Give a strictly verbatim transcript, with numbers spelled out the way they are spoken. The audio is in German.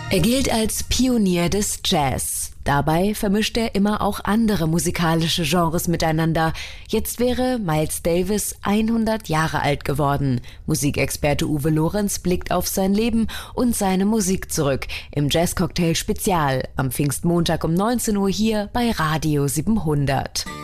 Er gilt als Pionier des Jazz. Dabei vermischt er immer auch andere musikalische Genres miteinander. Jetzt wäre Miles Davis hundert Jahre alt geworden. Musikexperte Uwe Lorenz blickt auf sein Leben und seine Musik zurück im Jazzcocktail Spezial am Pfingstmontag um neunzehn Uhr hier bei Radio siebenhundert.